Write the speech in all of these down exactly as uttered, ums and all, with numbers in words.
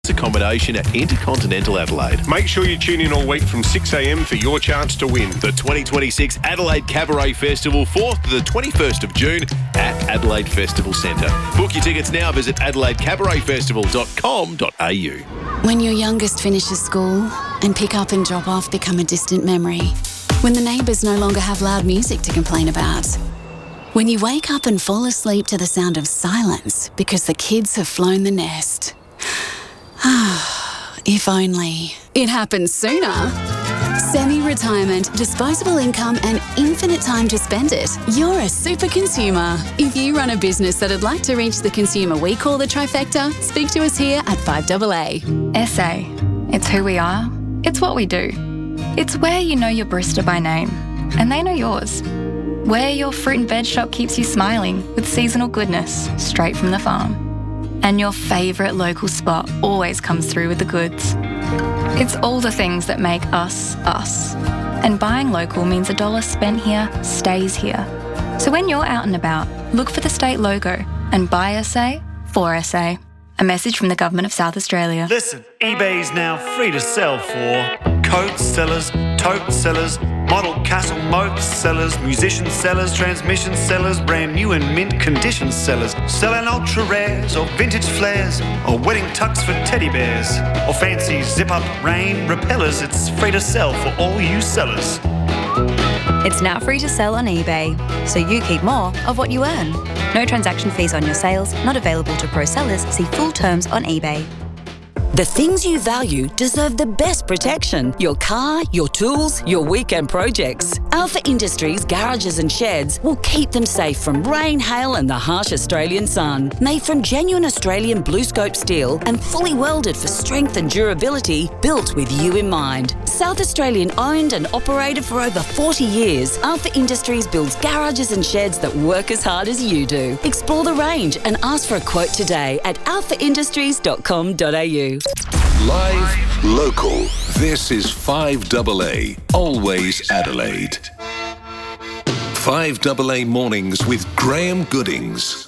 accommodation at Intercontinental Adelaide. Make sure you tune in all week from six a m for your chance to win. The twenty twenty-six Adelaide Cabaret Festival, fourth to the twenty-first of June at Adelaide Festival Centre. Book your tickets now. Visit adelaide cabaret festival dot com dot a u. When your youngest finishes school and pick up and drop off become a distant memory. When the neighbours no longer have loud music to complain about. When you wake up and fall asleep to the sound of silence because the kids have flown the nest. If only it happened sooner. Semi-retirement, disposable income and infinite time to spend it. You're a super consumer. If you run a business that'd like to reach the consumer we call the trifecta, speak to us here at five A A. S A. It's who we are. It's what we do. It's where you know your barista by name, and they know yours. Where your fruit and veg shop keeps you smiling with seasonal goodness straight from the farm. And your favourite local spot always comes through with the goods. It's all the things that make us, us. And buying local means a dollar spent here stays here. So when you're out and about, look for the state logo and buy S A for S A. A message from the Government of South Australia. Listen, eBay's now free to sell for coat sellers, tote sellers, model castle moat sellers, musician sellers, transmission sellers, brand new and mint condition sellers, selling ultra rares or vintage flares or wedding tux for teddy bears or fancy zip-up rain repellers. It's free to sell for all you sellers. It's now free to sell on eBay, so you keep more of what you earn. No transaction fees on your sales, not available to pro sellers. See full terms on eBay. The things you value deserve the best protection. Your car, your tools, your weekend projects. Alpha Industries garages and sheds will keep them safe from rain, hail and the harsh Australian sun. Made from genuine Australian blue scope steel and fully welded for strength and durability, built with you in mind. South Australian owned and operated for over forty years, Alpha Industries builds garages and sheds that work as hard as you do. Explore the range and ask for a quote today at alpha industries dot com dot a u. Live, local. This is five A A, always Adelaide. five A A Mornings with Graham Goodings.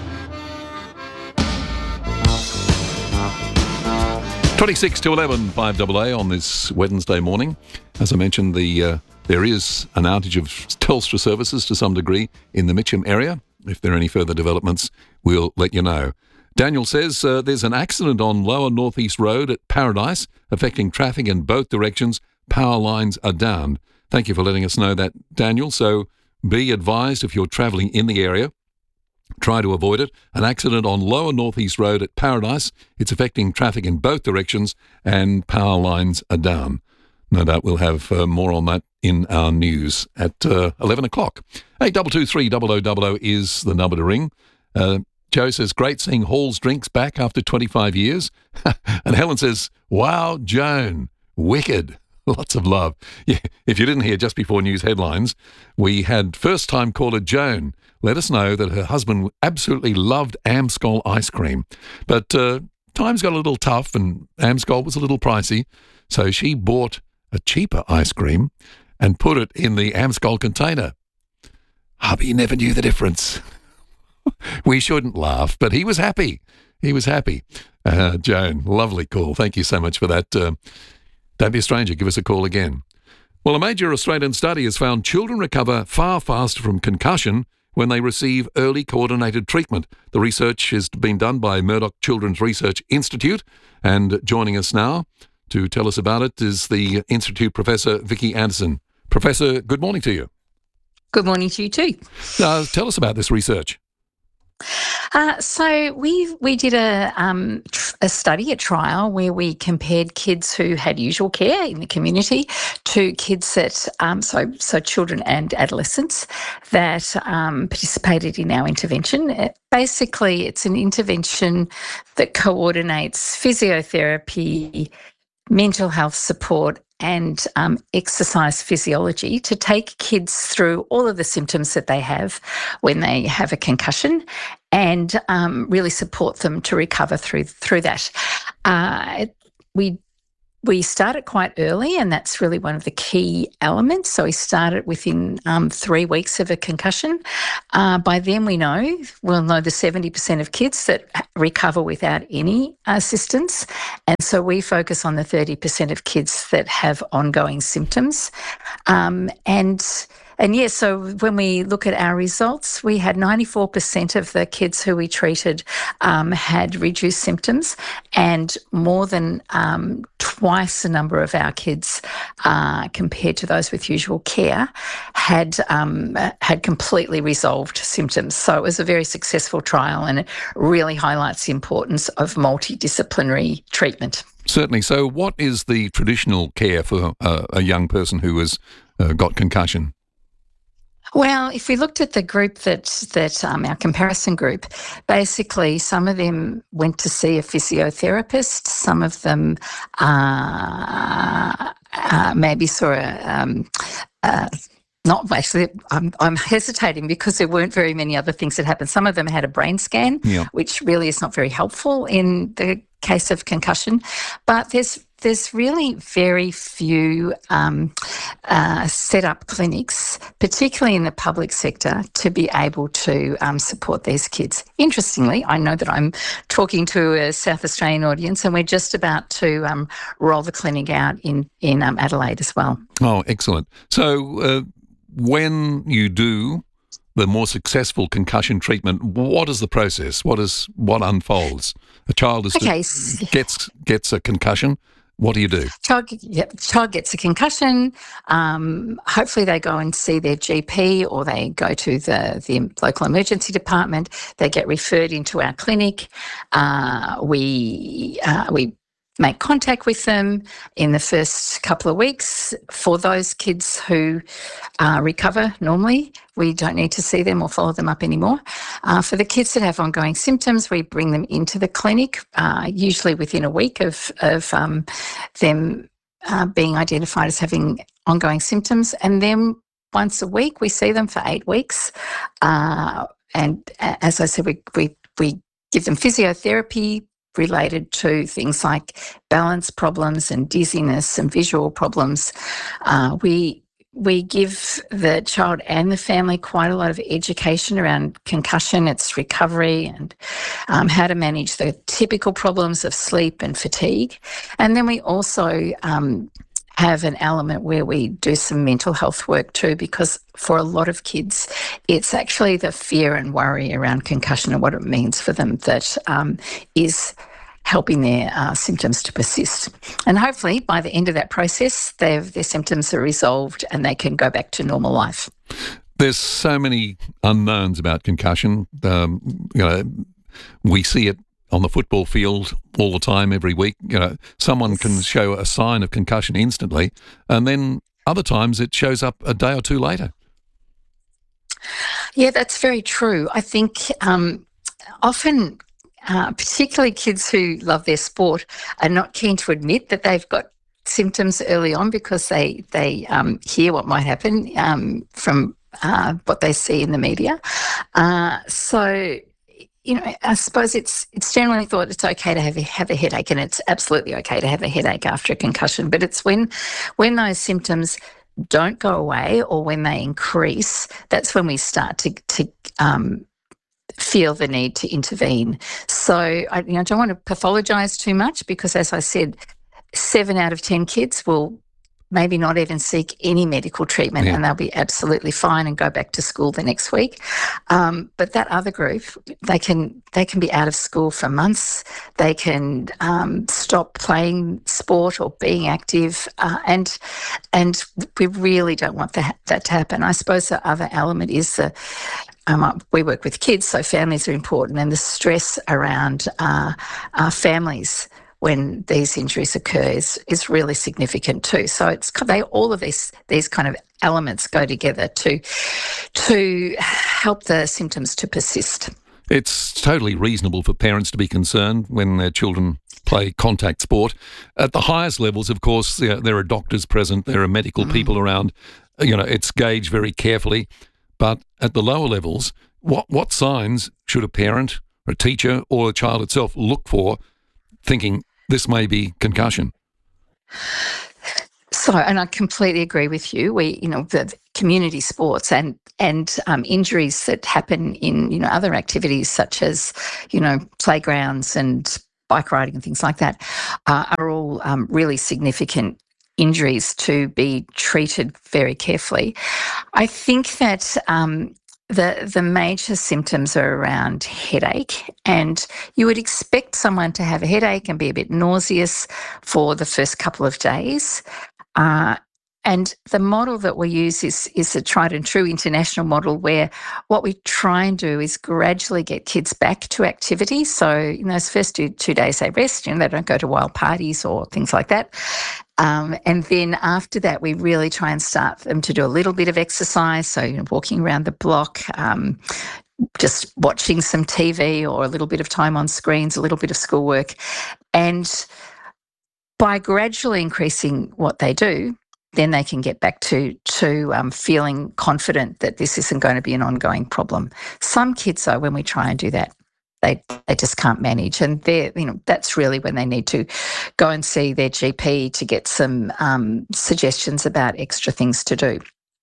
twenty-six to eleven, five A A on this Wednesday morning. As I mentioned, the uh, there is an outage of Telstra services to some degree in the Mitcham area. If there are any further developments, we'll let you know. Daniel says uh, there's an accident on Lower North East Road at Paradise affecting traffic in both directions. Power lines are down. Thank you for letting us know that, Daniel. So be advised if you're travelling in the area, try to avoid it. An accident on Lower North East Road at Paradise. It's affecting traffic in both directions and power lines are down. No doubt we'll have uh, more on that in our news at uh, eleven o'clock. eight two two three zero zero zero zero is the number to ring. Uh, Joe says, great seeing Hall's Drinks back after twenty-five years. And Helen says, wow, Joan, wicked. Lots of love. Yeah, if you didn't hear just before news headlines, we had first-time caller Joan let us know that her husband absolutely loved Amscol ice cream. But uh, times got a little tough and Amscol was a little pricey, so she bought a cheaper ice cream and put it in the Amscol container. Hubby never knew the difference. We shouldn't laugh, but he was happy. He was happy. Uh, Joan, lovely call. Thank you so much for that. Uh, don't be a stranger. Give us a call again. Well, a major Australian study has found children recover far faster from concussion when they receive early coordinated treatment. The research has been done by Murdoch Children's Research Institute, and joining us now to tell us about it is the Institute Professor Vicky Anderson. Professor, good morning to you. Good morning to you too. Uh, tell us about this research. Uh, so we we did a um, tr- a study, a trial, where we compared kids who had usual care in the community to kids that um, so so children and adolescents that um, participated in our intervention. It, basically, it's an intervention that coordinates physiotherapy, mental health support, and um, exercise physiology to take kids through all of the symptoms that they have when they have a concussion and um, really support them to recover through through that. Uh, we we start it quite early, and that's really one of the key elements. So we start it within um, three weeks of a concussion. Uh, by then we know, we'll know the seventy percent of kids that recover without any assistance. And so we focus on the thirty percent of kids that have ongoing symptoms. Um, and And yes, so when we look at our results, we had ninety-four percent of the kids who we treated um, had reduced symptoms, and more than um, twice the number of our kids uh, compared to those with usual care had um, had completely resolved symptoms. So it was a very successful trial, and it really highlights the importance of multidisciplinary treatment. Certainly. So what is the traditional care for uh, a young person who has uh, got concussion? Well, if we looked at the group that, that um, our comparison group, basically some of them went to see a physiotherapist, some of them uh, uh, maybe saw a, um, uh, not actually, I'm, I'm hesitating because there weren't very many other things that happened. Some of them had a brain scan, yeah. which really is not very helpful in the case of concussion, but there's There's really very few um, uh, set up clinics, particularly in the public sector, to be able to um, support these kids. Interestingly, I know that I'm talking to a South Australian audience, and we're just about to um, roll the clinic out in, in um, Adelaide as well. Oh, excellent. So uh, when you do the more successful concussion treatment, what is the process? What is what unfolds? A child is okay. gets gets a concussion. What do you do? Child, yep, child gets a concussion. Um, hopefully they go and see their G P, or they go to the, the local emergency department. They get referred into our clinic. Uh, we uh, we make contact with them in the first couple of weeks. For those kids who uh, recover normally, we don't need to see them or follow them up anymore. Uh, for the kids that have ongoing symptoms, we bring them into the clinic, uh, usually within a week of, of um, them uh, being identified as having ongoing symptoms. And then once a week, we see them for eight weeks. Uh, and as I said, we, we, we give them physiotherapy related to things like balance problems and dizziness and visual problems. Uh, we we give the child and the family quite a lot of education around concussion, its recovery, and um, how to manage the typical problems of sleep and fatigue. And then we also um, have an element where we do some mental health work too, because for a lot of kids, it's actually the fear and worry around concussion and what it means for them that um, is helping their uh, symptoms to persist. And hopefully by the end of that process, their symptoms are resolved and they can go back to normal life. There's so many unknowns about concussion. Um, you know, we see it on the football field all the time, every week. You know, someone can show a sign of concussion instantly, and then other times it shows up a day or two later. Yeah, that's very true. I think um, often, uh, particularly kids who love their sport, are not keen to admit that they've got symptoms early on because they they um, hear what might happen um, from uh, what they see in the media. Uh, so. You know, I suppose it's it's generally thought it's okay to have a, have a headache, and it's absolutely okay to have a headache after a concussion. But it's when when those symptoms don't go away or when they increase, that's when we start to to um, feel the need to intervene. So I you know don't want to pathologise too much because, as I said, seven out of ten kids will maybe not even seek any medical treatment, yeah. and they'll be absolutely fine and go back to school the next week. Um, but that other group, they can they can be out of school for months. They can um, stop playing sport or being active, uh, and and we really don't want that that to happen. I suppose the other element is the Um, we work with kids, so families are important, and the stress around uh, our families when these injuries occur is, is really significant too. So it's they all of these these kind of elements go together to to help the symptoms to persist. It's totally reasonable for parents to be concerned when their children play contact sport. At the highest levels, of course, there, there are doctors present, there are medical mm. people around. You know, it's gauged very carefully. But at the lower levels, what what signs should a parent, or a teacher, or a child itself look for, thinking this may be concussion? So, and I completely agree with you. We, you know, the community sports and and um, injuries that happen in, you know, other activities such as, you know, playgrounds and bike riding and things like that uh, are all um, really significant injuries to be treated very carefully. I think that um, the the major symptoms are around headache, and you would expect someone to have a headache and be a bit nauseous for the first couple of days. Uh, and the model that we use is, is a tried and true international model where what we try and do is gradually get kids back to activity. So in those first two, two days they rest, you know, they don't go to wild parties or things like that. Um, and then after that, we really try and start them to do a little bit of exercise. So, you know, walking around the block, um, just watching some T V or a little bit of time on screens, a little bit of schoolwork. And by gradually increasing what they do, then they can get back to to um, feeling confident that this isn't going to be an ongoing problem. Some kids, though, when we try and do that, they they just can't manage, and they you know that's really when they need to go and see their G P to get some um, suggestions about extra things to do.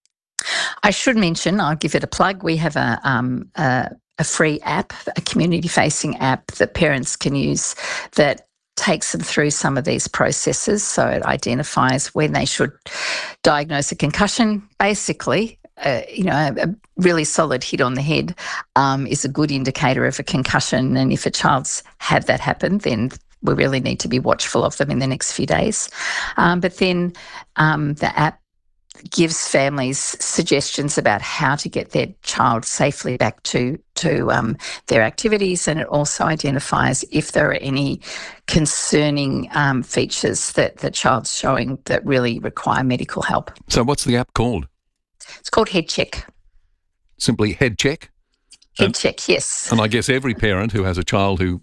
I should mention, I'll give it a plug. We have a um, a, a free app, a community-facing app that parents can use that takes them through some of these processes. So it identifies when they should diagnose a concussion. Basically, uh, you know, a, a really solid hit on the head um, is a good indicator of a concussion. And if a child's had that happen, then we really need to be watchful of them in the next few days. Um, but then um, the app gives families suggestions about how to get their child safely back to to um, their activities, and it also identifies if there are any concerning um, features that the child's showing that really require medical help. So what's the app called? It's called Head Check. Simply Head Check? Head and, Check, yes. And I guess every parent who has a child who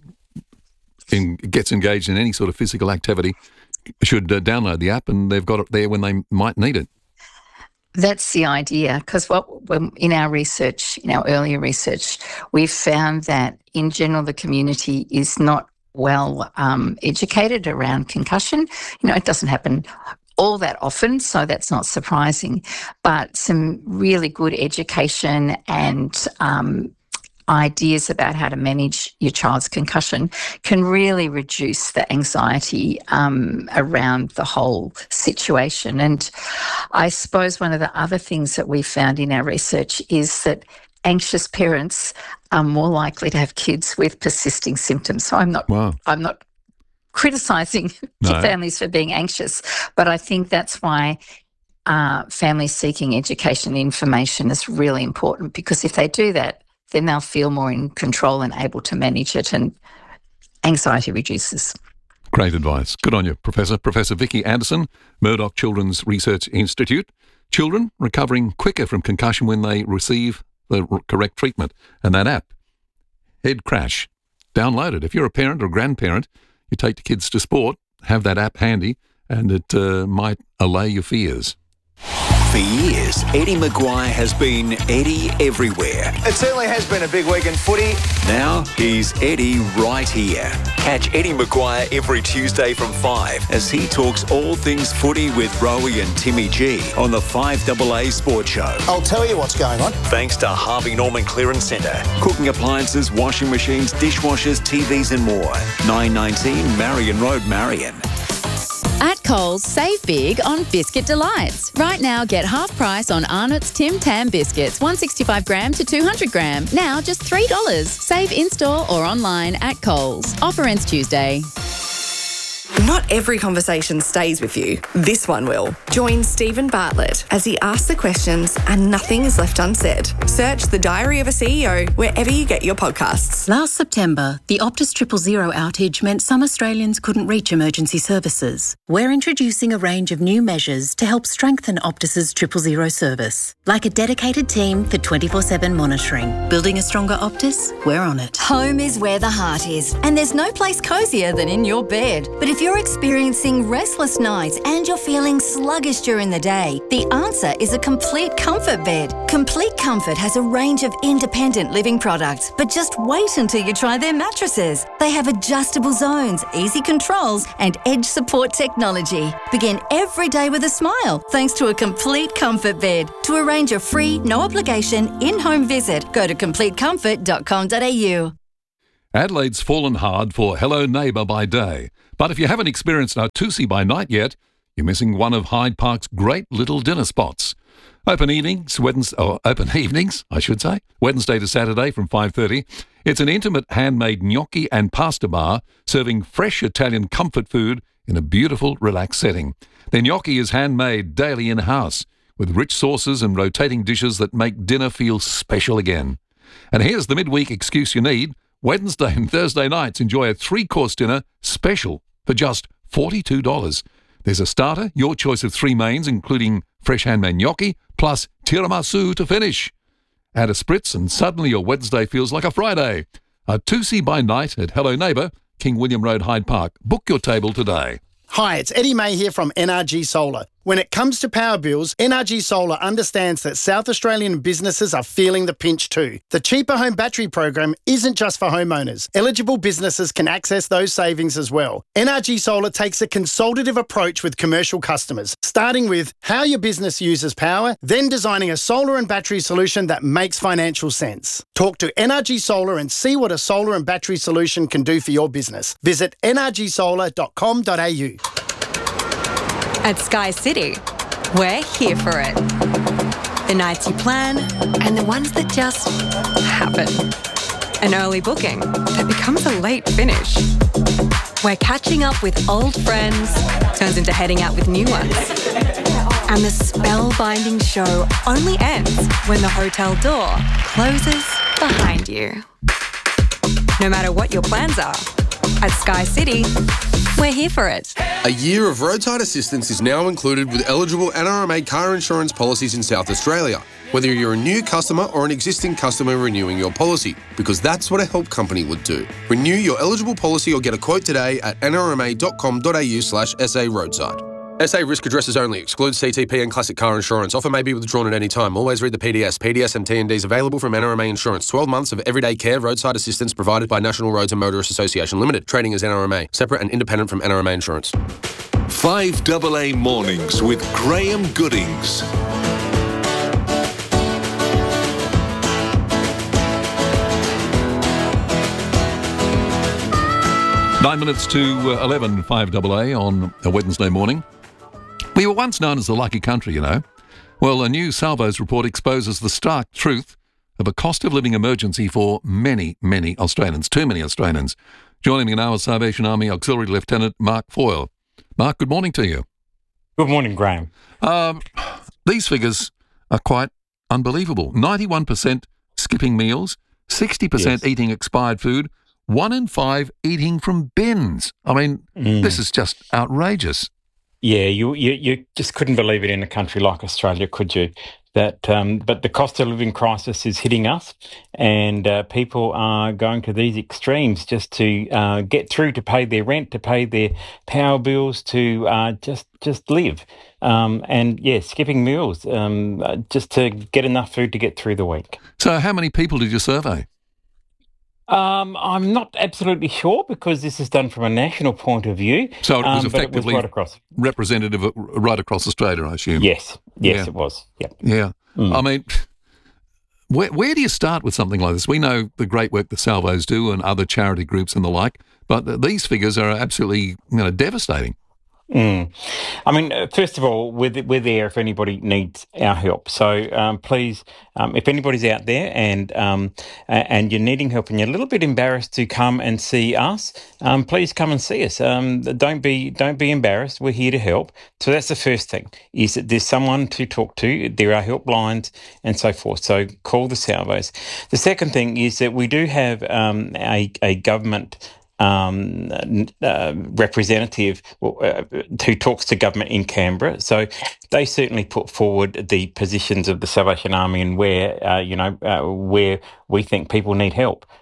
in, gets engaged in any sort of physical activity should uh, download the app, and they've got it there when they might need it. That's the idea, because what when, in our research, in our earlier research, we've found that in general the community is not well um, educated around concussion. You know, it doesn't happen all that often, so that's not surprising. But some really good education and um, ideas about how to manage your child's concussion can really reduce the anxiety um, around the whole situation. And I suppose one of the other things that we found in our research is that anxious parents are more likely to have kids with persisting symptoms. So I'm not, wow. I'm not criticising no. families for being anxious, but I think that's why uh, families seeking education and information is really important, because if they do that, then they'll feel more in control and able to manage it, and anxiety reduces. Great advice. Good on you, Professor. Professor Vicky Anderson, Murdoch Children's Research Institute. Children recovering quicker from concussion when they receive the correct treatment. And that app, Head Crash, download it. If you're a parent or grandparent, you take the kids to sport, have that app handy, and it uh, might allay your fears. For years, Eddie Maguire has been Eddie everywhere. It certainly has been a big week in footy. Now he's Eddie right here. Catch Eddie Maguire every Tuesday from five as he talks all things footy with Rowie and Timmy G on the five A A Sports Show. I'll tell you what's going on. Thanks to Harvey Norman Clearance Centre. Cooking appliances, washing machines, dishwashers, T Vs and more. nine nineteen Marion Road, Marion. At Coles, save big on Biscuit Delights. Right now, get half price on Arnott's Tim Tam biscuits, one sixty-five gram to two hundred gram. Now just three dollars. Save in-store or online at Coles. Offer ends Tuesday. Not every conversation stays with you. This one will. Join Stephen Bartlett as he asks the questions and nothing is left unsaid. Search The Diary of a C E O wherever you get your podcasts. Last September, the Optus Triple Zero outage meant some Australians couldn't reach emergency services. We're introducing a range of new measures to help strengthen Optus's Triple Zero service, like a dedicated team for twenty-four seven monitoring. Building a stronger Optus? We're on it. Home is where the heart is, and there's no place cosier than in your bed. But if you're experiencing restless nights and you're feeling sluggish during the day, the answer is a Complete Comfort bed. Complete Comfort has a range of independent living products, but just wait until you try their mattresses. They have adjustable zones, easy controls, and edge support technology. Begin every day with a smile thanks to a Complete Comfort bed. To arrange a free, no obligation, in-home visit, go to complete comfort dot com dot a u. Adelaide's fallen hard for Hello Neighbour by day. But if you haven't experienced Artusi by night yet, you're missing one of Hyde Park's great little dinner spots. Open evenings, Wednesday, or open evenings, I should say, Wednesday to Saturday from five thirty. It's an intimate handmade gnocchi and pasta bar serving fresh Italian comfort food in a beautiful, relaxed setting. Their gnocchi is handmade daily in-house with rich sauces and rotating dishes that make dinner feel special again. And here's the midweek excuse you need. Wednesday and Thursday nights, enjoy a three-course dinner special for just forty-two dollars. There's a starter, your choice of three mains, including fresh handmade gnocchi, plus tiramisu to finish. Add a spritz and suddenly your Wednesday feels like a Friday. Artusi by night at Hello Neighbour, King William Road, Hyde Park. Book your table today. Hi, it's Eddie May here from N R G Solar. When it comes to power bills, N R G Solar understands that South Australian businesses are feeling the pinch too. The Cheaper Home Battery program isn't just for homeowners. Eligible businesses can access those savings as well. N R G Solar takes a consultative approach with commercial customers, starting with how your business uses power, then designing a solar and battery solution that makes financial sense. Talk to N R G Solar and see what a solar and battery solution can do for your business. Visit n r g solar dot com dot a u. At Sky City, we're here for it. The nights you plan and the ones that just happen. An early booking that becomes a late finish. Where catching up with old friends turns into heading out with new ones. And the spellbinding show only ends when the hotel door closes behind you. No matter what your plans are, at Sky City, we're here for it. A year of roadside assistance is now included with eligible N R M A car insurance policies in South Australia, whether you're a new customer or an existing customer renewing your policy, because that's what a help company would do. Renew your eligible policy or get a quote today at n r m a dot com dot a u slash s a roadside. S A risk addresses only. Excludes C T P and classic car insurance. Offer may be withdrawn at any time. Always read the P D S. P D S and T N Ds available from N R M A Insurance. twelve months of everyday care roadside assistance provided by National Roads and Motorists Association Limited. Trading as N R M A. Separate and independent from N R M A Insurance. five double A Mornings with Graham Goodings. Nine minutes to uh, eleven, five double A on a Wednesday morning. We were once known as the lucky country, you know. Well, a new Salvo's report exposes the stark truth of a cost of living emergency for many, many Australians, too many Australians. Joining me now is Salvation Army Auxiliary Lieutenant Mark Foyle. Mark, good morning to you. Good morning, Graham. Um, these figures are quite unbelievable. ninety-one percent skipping meals, sixty percent yes. eating expired food, one in five eating from bins. I mean, mm. this is just outrageous. Yeah, you, you you just couldn't believe it in a country like Australia, could you? That, um, but the cost of living crisis is hitting us, and uh, people are going to these extremes just to uh, get through, to pay their rent, to pay their power bills, to uh, just just live. Um, and yeah, skipping meals um, just to get enough food to get through the week. So, how many people did you survey? Um, I'm not absolutely sure because this is done from a national point of view. So it was um, effectively it was right across. representative of, right across Australia, I assume. Yes, yes, yeah. it was. Yep. Yeah, mm. I mean, where where do you start with something like this? We know the great work the Salvos do and other charity groups and the like, but these figures are absolutely, you know, devastating. Mm. I mean, first of all, we're, we're there if anybody needs our help. So um, please, um, if anybody's out there and um, and you're needing help and you're a little bit embarrassed to come and see us, um, please come and see us. Um, don't be don't be embarrassed. We're here to help. So that's the first thing, is that there's someone to talk to. There are helplines and so forth. So call the Salvos. The second thing is that we do have um, a, a government Um, uh, representative uh, who talks to government in Canberra. So they certainly put forward the positions of the Salvation Army and where, uh, you know, uh, where we think people need help.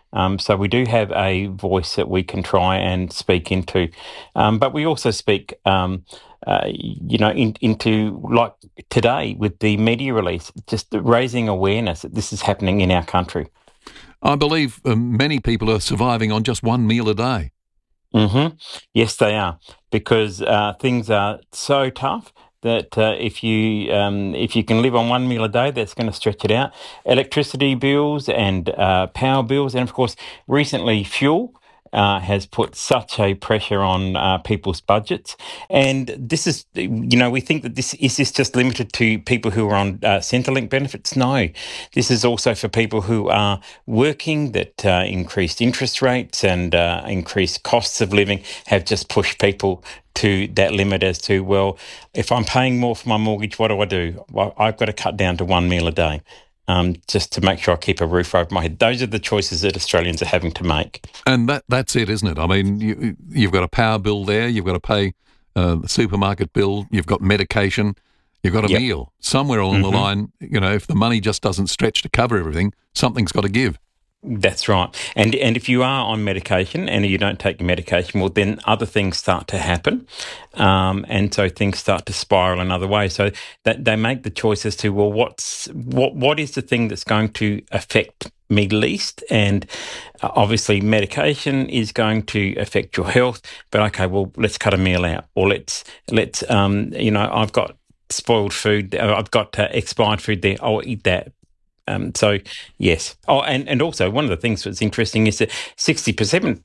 Um, so we do have a voice that we can try and speak into. Um, but we also speak, um, uh, you know, in, into like today with the media release, just raising awareness that this is happening in our country. I believe um, many people are surviving on just one meal a day. Mm-hmm. Yes, they are, because uh, things are so tough that uh, if you um, if you can live on one meal a day, that's going to stretch it out. Electricity bills and uh, power bills, and of course, recently fuel uh, has put such a pressure on uh, people's budgets. And this is, you know, we think that this is this just limited to people who are on uh, Centrelink benefits? No, this is also for people who are working, that uh, increased interest rates and uh, increased costs of living have just pushed people to that limit as to, well, if I'm paying more for my mortgage, what do I do? Well, I've got to cut down to one meal a day. Um, just to make sure I keep a roof over my head. Those are the choices that Australians are having to make. And that that's it, isn't it? I mean, you, you've got a power bill there, you've got to pay uh, the supermarket bill, you've got medication, you've got a Yep. meal. Somewhere along Mhm. the line, you know, if the money just doesn't stretch to cover everything, something's got to give. That's right. And and if you are on medication and you don't take your medication, well, then other things start to happen. Um, and so things start to spiral another way. So that they make the choice as to, well, what's what what is the thing that's going to affect me least? And uh, obviously medication is going to affect your health. But okay, well, let's cut a meal out, or let's let's um, you know, I've got spoiled food, uh, I've got uh, expired food there, I'll eat that. Um, so, yes. Oh, and, and also one of the things that's interesting is that sixty percent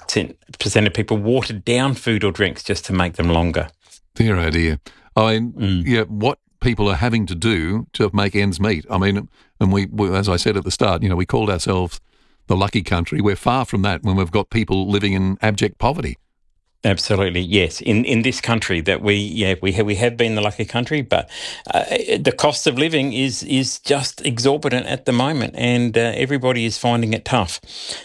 of people watered down food or drinks just to make them longer. Dear, oh dear. I mean, Mm. yeah, what people are having to do to make ends meet. I mean, and we, we, as I said at the start, you know, we called ourselves the lucky country. We're far from that when we've got people living in abject poverty. Absolutely, yes. In in this country, that we yeah we have, we have been the lucky country, but uh, the cost of living is is just exorbitant at the moment, and uh, everybody is finding it tough.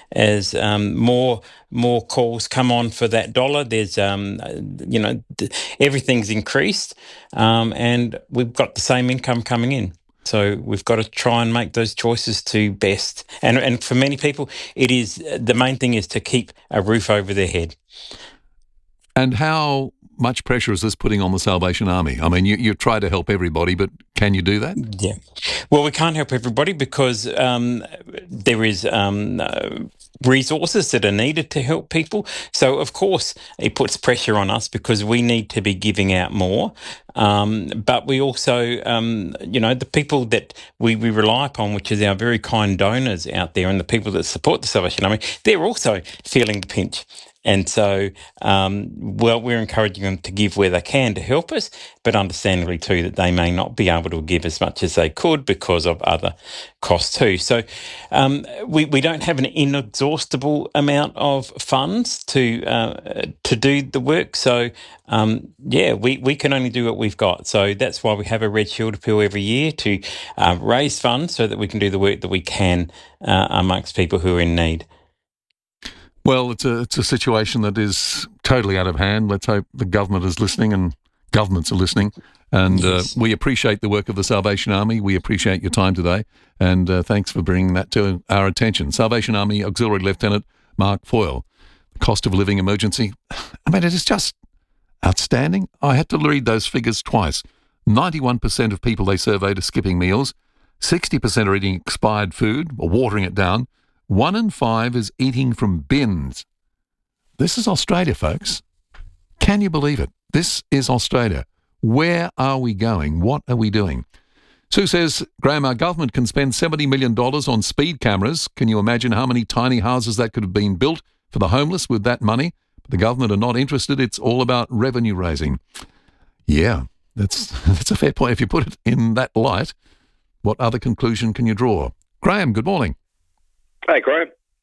As um, more more calls come on for that dollar, there's um, you know th- everything's increased, um, and we've got the same income coming in. So we've got to try and make those choices to best. And and for many people, it is the main thing is to keep a roof over their head. And how much pressure is this putting on the Salvation Army? I mean, you, you try to help everybody, but can you do that? Yeah. Well, we can't help everybody because um, there is um, uh, resources that are needed to help people. So, of course, it puts pressure on us because we need to be giving out more. Um, but we also, um, you know, the people that we, we rely upon, which is our very kind donors out there and the people that support the Salvation Army, they're also feeling the pinch. And so, um, well, we're encouraging them to give where they can to help us, but understandably too that they may not be able to give as much as they could because of other costs too. So um, we, we don't have an inexhaustible amount of funds to uh, to do the work. So um, yeah, we, we can only do what we've got. So that's why we have a Red Shield appeal every year to uh, raise funds so that we can do the work that we can uh, amongst people who are in need. Well, it's a it's a situation that is totally out of hand. Let's hope the government is listening and governments are listening. And Yes. uh, we appreciate the work of the Salvation Army. We appreciate your time today. And uh, thanks for bringing that to our attention. Salvation Army Auxiliary Lieutenant Mark Foyle. The cost of living emergency. I mean, it is just outstanding. I had to read those figures twice. ninety-one percent of people they surveyed are skipping meals. sixty percent are eating expired food or watering it down. One in five is eating from bins. This is Australia, folks. Can you believe it? This is Australia. Where are we going? What are we doing? Sue says, Graham, our government can spend seventy million dollars on speed cameras. Can you imagine how many tiny houses that could have been built for the homeless with that money? But the government are not interested. It's all about revenue raising. Yeah, that's, that's a fair point. If you put it in that light, what other conclusion can you draw? Graham, good morning. Hey, Graham.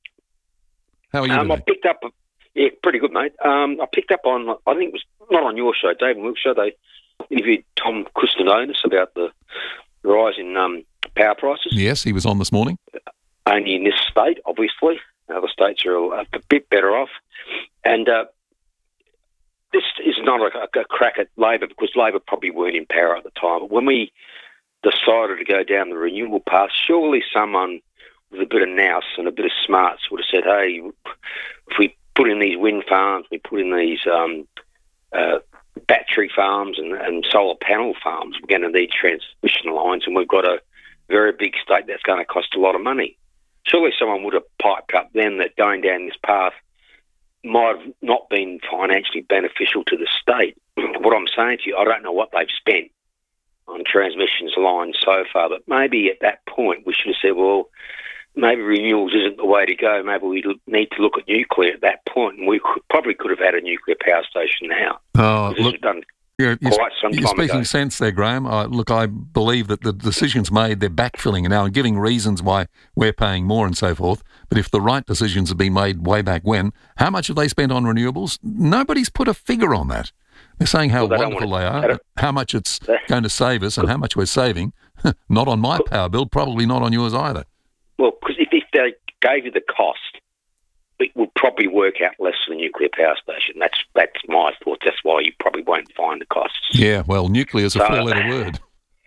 How are you um, I today? picked up, yeah, pretty good, mate. Um, I picked up on, I think it was not on your show, Dave and Wilk's show, they interviewed Tom Kustononis about the rise in um, power prices. Yes, he was on this morning. Only in this state, obviously. Other states are a, a bit better off. And uh, this is not a, a crack at Labor because Labor probably weren't in power at the time. But when we decided to go down the renewable path, surely someone with a bit of nous and a bit of smarts would have said, hey, if we put in these wind farms, we put in these um, uh, battery farms and, and solar panel farms, we're going to need transmission lines, and we've got a very big state that's going to cost a lot of money. Surely someone would have piped up then that going down this path might have not been financially beneficial to the state. What I'm saying to you, I don't know what they've spent on transmissions lines so far, but maybe at that point we should have said, well, maybe renewables isn't the way to go. Maybe we need to look at nuclear at that point, and we could, probably could have had a nuclear power station now. Oh, This look, was done you're, you're, quite some you're time speaking ago. sense there, Graham. Uh, look, I believe that the decisions made, they're backfilling now and giving reasons why we're paying more and so forth. But if the right decisions have been made way back when, how much have they spent on renewables? Nobody's put a figure on that. They're saying how Well, they don't wonderful want they to- they are, how much it's going to save us and how much we're saving. Not on my power bill, probably not on yours either. Well, because if, if they gave you the cost, it would probably work out less than a nuclear power station. That's that's my thought. That's why you probably won't find the costs. Yeah, well, nuclear is a So- four-letter word.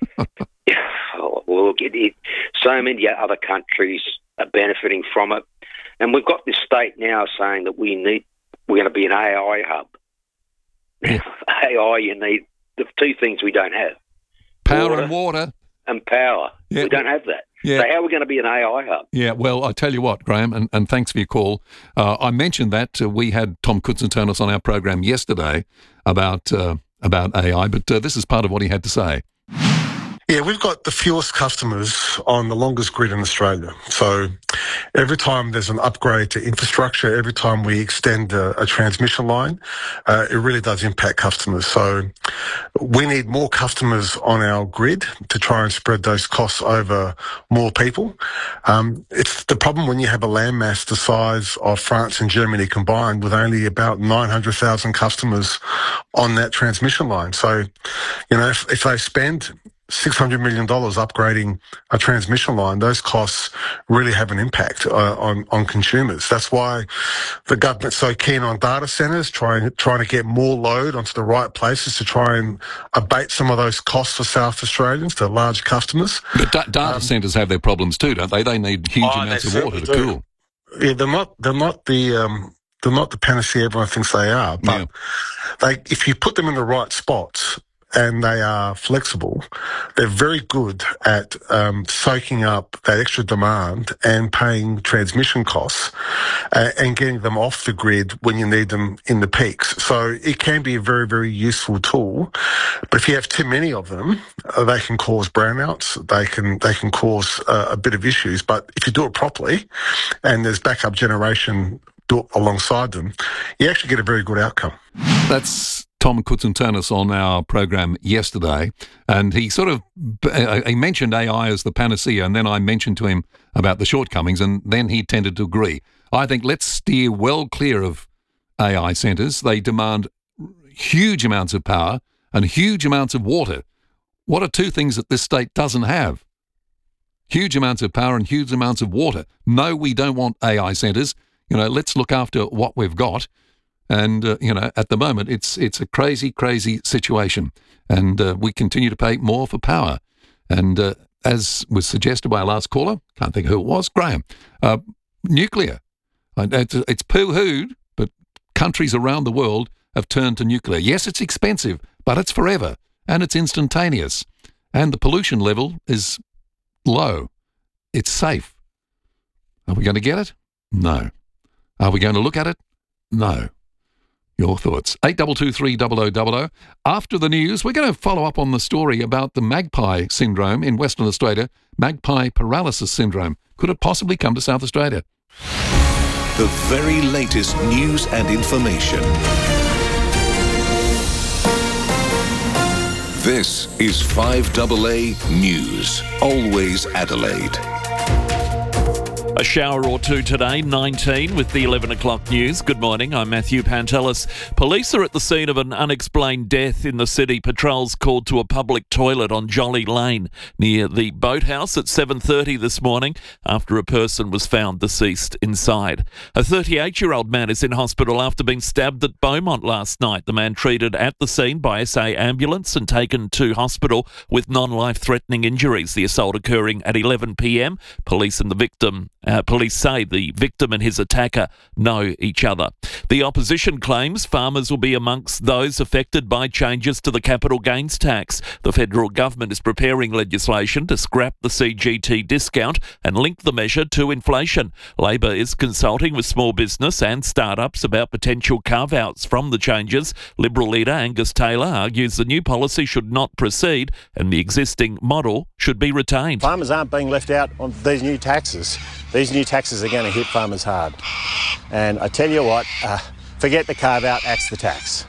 Oh, well, look, it, it, so many other countries are benefiting from it, and we've got this state now saying that we need we're going to be an A I hub. A I, you need the two things we don't have: Power water and water. and power. Yeah. We don't have that. Yeah. So how are we going to be an A I hub? Yeah, well, I tell you what, Graham, and, and thanks for your call. Uh, I mentioned that uh, we had Tom Kutzenturnis on our program yesterday about uh, about A I, but uh, this is part of what he had to say. Yeah, we've got the fewest customers on the longest grid in Australia. So every time there's an upgrade to infrastructure, every time we extend a, a transmission line, uh, it really does impact customers. So we need more customers on our grid to try and spread those costs over more people. Um, it's the problem when you have a landmass the size of France and Germany combined with only about nine hundred thousand customers on that transmission line. So, you know, if, if they spend six hundred million dollars upgrading a transmission line, those costs really have an impact uh, on, on consumers. That's why the government's so keen on data centres, trying, trying to get more load onto the right places to try and abate some of those costs for South Australians, to large customers. But da- data Um, centres have their problems too, don't they? They need huge Oh, amounts they of water to certainly cool. do. Yeah, they're not, they're not the, um, they're not the panacea everyone thinks they are, but they, if you put them in the right spots, and they are flexible, they're very good at um, soaking up that extra demand and paying transmission costs uh, and getting them off the grid when you need them in the peaks. So it can be a very, very useful tool. But if you have too many of them, uh, they can cause brownouts. They can they can cause uh, a bit of issues. But if you do it properly and there's backup generation built alongside them, you actually get a very good outcome. That's Tom Kutzenturnis on our program yesterday, and he sort of uh, he mentioned A I as the panacea, and then I mentioned to him about the shortcomings, and then he tended to agree. I think let's steer well clear of A I centres. They demand huge amounts of power and huge amounts of water. What are two things that this state doesn't have? Huge amounts of power and huge amounts of water. No, we don't want A I centres. You know, let's look after what we've got. And, uh, you know, at the moment, it's it's a crazy, crazy situation. And uh, we continue to pay more for power. And uh, as was suggested by our last caller, can't think who it was, Graham, uh, nuclear. It's, it's poo-hooed, but countries around the world have turned to nuclear. Yes, it's expensive, but it's forever. And it's instantaneous. And the pollution level is low. It's safe. Are we going to get it? No. Are we going to look at it? No. Your thoughts. eight two two three zero zero zero zero. After the news, we're going to follow up on the story about the magpie syndrome in Western Australia, magpie paralysis syndrome. Could it possibly come to South Australia? The very latest news and information. This is five A A News, always Adelaide. A shower or two today, nineteen with the eleven o'clock news. Good morning, I'm Matthew Pantelis. Police are at the scene of an unexplained death in the city. Patrols called to a public toilet on Jolly Lane near the boathouse at seven thirty this morning after a person was found deceased inside. A thirty-eight-year-old man is in hospital after being stabbed at Beaumont last night. The man treated at the scene by S A ambulance and taken to hospital with non-life-threatening injuries. The assault occurring at eleven p.m. Police and the victim Uh, police say the victim and his attacker know each other. The opposition claims farmers will be amongst those affected by changes to the capital gains tax. The federal government is preparing legislation to scrap the C G T discount and link the measure to inflation. Labor is consulting with small business and startups about potential carve-outs from the changes. Liberal leader Angus Taylor argues the new policy should not proceed and the existing model should be retained. Farmers aren't being left out on these new taxes. These new taxes are going to hit farmers hard. And I tell you what, uh, forget the carve-out, axe the tax.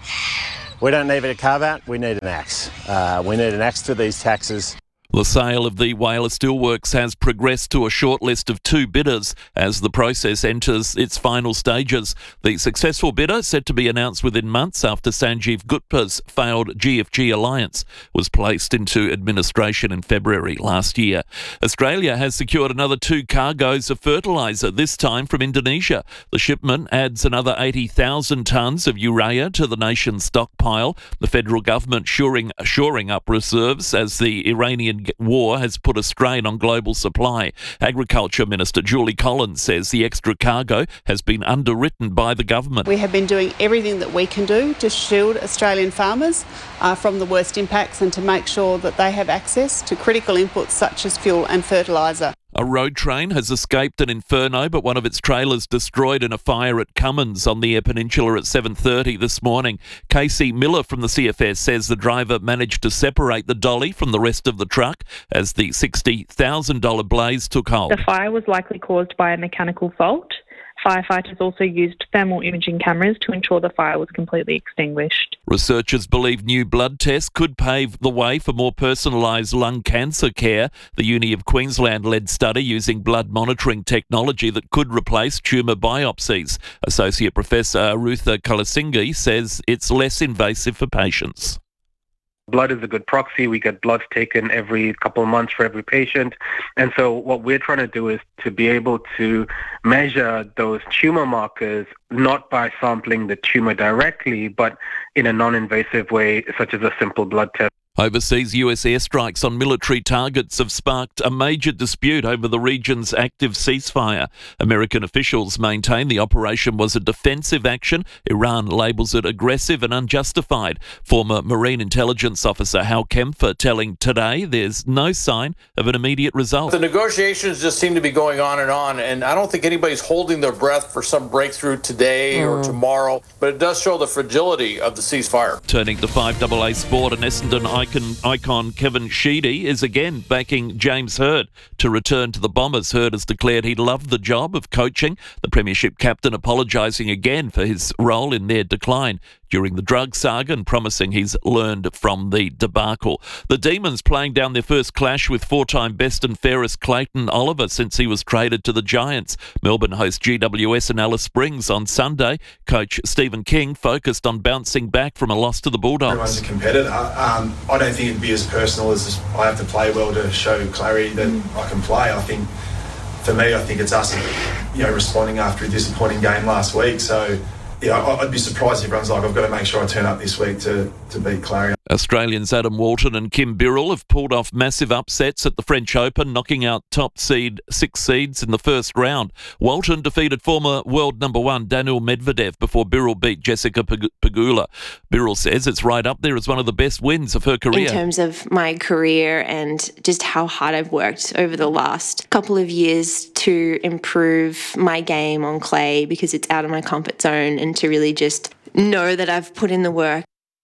We don't need a carve-out, we need an axe. Uh, we need an axe to these taxes. The sale of the Whyalla Steelworks has progressed to a short list of two bidders as the process enters its final stages. The successful bidder, set to be announced within months after Sanjeev Gupta's failed G F G alliance was placed into administration in February last year. Australia has secured another two cargoes of fertiliser, this time from Indonesia. The shipment adds another eighty thousand tonnes of urea to the nation's stockpile. The federal government shoring, shoring up reserves as the Iranian war has put a strain on global supply. Agriculture Minister Julie Collins says the extra cargo has been underwritten by the government. We have been doing everything that we can do to shield Australian farmers uh, from the worst impacts and to make sure that they have access to critical inputs such as fuel and fertiliser. A road train has escaped an inferno, but one of its trailers destroyed in a fire at Cummins on the Eyre Peninsula at seven thirty this morning. Casey Miller from the C F S says the driver managed to separate the dolly from the rest of the truck as the sixty thousand dollars blaze took hold. The fire was likely caused by a mechanical fault. Firefighters also used thermal imaging cameras to ensure the fire was completely extinguished. Researchers believe new blood tests could pave the way for more personalised lung cancer care. The Uni of Queensland-led study using blood monitoring technology that could replace tumour biopsies. Associate Professor Arutha Kalasingi says it's less invasive for patients. Blood is a good proxy. We get bloods taken every couple of months for every patient. And so what we're trying to do is to be able to measure those tumour markers, not by sampling the tumour directly, but in a non-invasive way, such as a simple blood test. Overseas U S airstrikes on military targets have sparked a major dispute over the region's active ceasefire. American officials maintain the operation was a defensive action. Iran labels it aggressive and unjustified. Former Marine Intelligence Officer Hal Kempfer telling Today there's no sign of an immediate result. The negotiations just seem to be going on and on, and I don't think anybody's holding their breath for some breakthrough today mm. or tomorrow, but it does show the fragility of the ceasefire. Turning to five A A Sport, an Essendon icon Icon Kevin Sheedy is again backing James Hird to return to the Bombers. Hird has declared he loved the job of coaching. The Premiership captain apologising again for his role in their decline during the drug saga and promising he's learned from the debacle. The Demons playing down their first clash with four-time best and fairest Clayton Oliver since he was traded to the Giants. Melbourne host G W S and Alice Springs on Sunday. Coach Stephen King focused on bouncing back from a loss to the Bulldogs. Everyone's a competitor. Um, I don't think it'd be as personal as I have to play well to show clarity that I can play. I think, for me, I think it's us, you know, responding after a disappointing game last week. So, yeah, I'd be surprised if everyone's like, I've got to make sure I turn up this week to, to beat Clarion. Australians Adam Walton and Kim Birrell have pulled off massive upsets at the French Open, knocking out top seed six seeds in the first round. Walton defeated former world number one Daniil Medvedev before Birrell beat Jessica Pegula. Birrell says it's right up there as one of the best wins of her career. In terms of my career and just how hard I've worked over the last couple of years to improve my game on clay because it's out of my comfort zone, and to really just know that I've put in the work.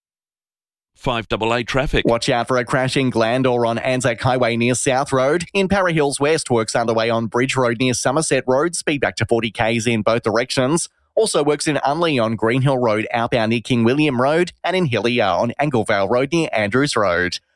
five A A traffic. Watch out for a crash in Glandore on Anzac Highway near South Road. In Para Hills West, works underway on Bridge Road near Somerset Road. Speed back to forty kays in both directions. Also works in Unley on Greenhill Road outbound near King William Road, and in Hillier on Anglevale Road near Andrews Road.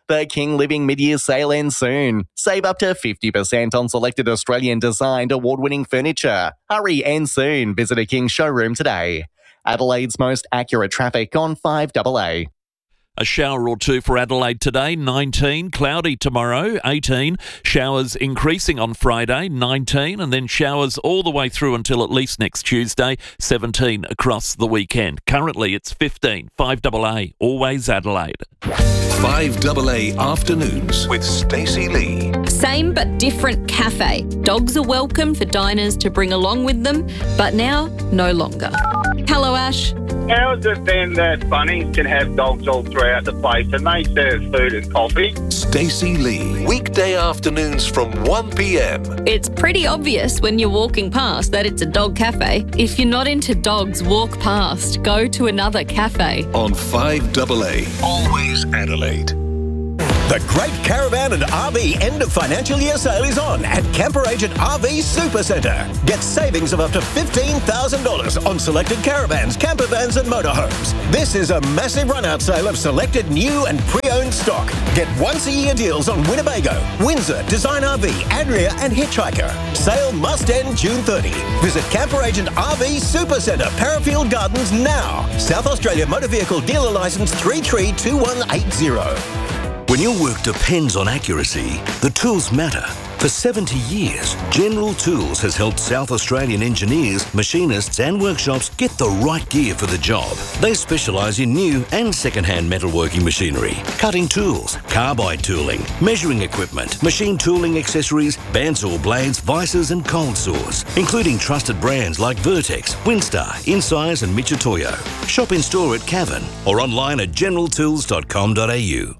The King Living mid-year sale ends soon. Save up to fifty percent on selected Australian-designed award-winning furniture. Hurry, ends soon. Visit a King showroom today. Adelaide's most accurate traffic on five double A. A shower or two for Adelaide today, nineteen. Cloudy tomorrow, eighteen. Showers increasing on Friday, nineteen. And then showers all the way through until at least next Tuesday, seventeen across the weekend. Currently it's fifteen. five double A, always Adelaide. five double A Afternoons with Stacey Lee. Same but different cafe. Dogs are welcome for diners to bring along with them, but now no longer. Hello, Ash. How is it then that Bunnings can have dogs all throughout the place and they serve food and coffee? Stacey Lee. Weekday afternoons from one p.m. It's pretty obvious when you're walking past that it's a dog cafe. If you're not into dogs, walk past. Go to another cafe. On five double A, always Adelaide. The Great Caravan and R V end of financial year sale is on at Camper Agent R V Supercentre. Get savings of up to fifteen thousand dollars on selected caravans, camper vans and motorhomes. This is a massive run-out sale of selected new and pre-owned stock. Get once-a-year deals on Winnebago, Windsor, Design R V, Adria and Hitchhiker. Sale must end June thirtieth. Visit Camper Agent R V Supercentre, Parafield Gardens now. South Australia Motor Vehicle Dealer Licence three three two one eight zero. When your work depends on accuracy, the tools matter. For seventy years, General Tools has helped South Australian engineers, machinists and workshops get the right gear for the job. They specialise in new and second-hand metalworking machinery, cutting tools, carbide tooling, measuring equipment, machine tooling accessories, bandsaw blades, vices and cold saws, including trusted brands like Vertex, Winstar, Insize and Michitoyo. Shop in store at Cavan or online at general tools dot com dot a u.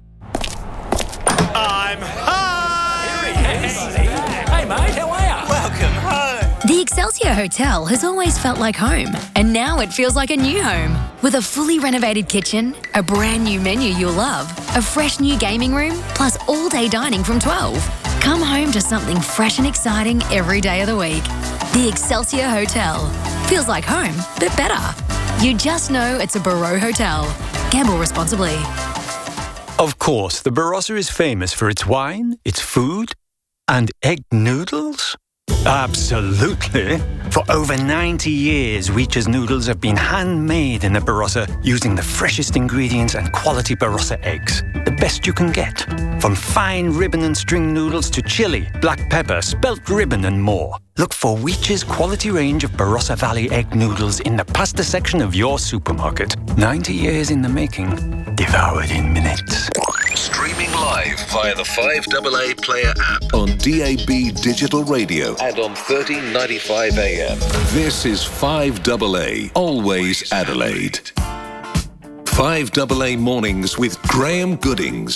I'm home! Hey, mate, how are you? Welcome home. The Excelsior Hotel has always felt like home, and now it feels like a new home. With a fully renovated kitchen, a brand new menu you'll love, a fresh new gaming room, plus all-day dining from twelve. Come home to something fresh and exciting every day of the week. The Excelsior Hotel. Feels like home, but better. You just know it's a Barreau Hotel. Gamble responsibly. Of course, the Barossa is famous for its wine, its food, and egg noodles. Absolutely. For over ninety years, Weech's noodles have been handmade in the Barossa using the freshest ingredients and quality Barossa eggs. The best you can get. From fine ribbon and string noodles to chili, black pepper, spelt ribbon and more. Look for Weech's quality range of Barossa Valley egg noodles in the pasta section of your supermarket. ninety years in the making, devoured in minutes. Streaming live via the five double A Player app on D A B Digital Radio and on thirteen ninety-five A M. This is five double A, always Adelaide. five double A Mornings with Graham Goodings.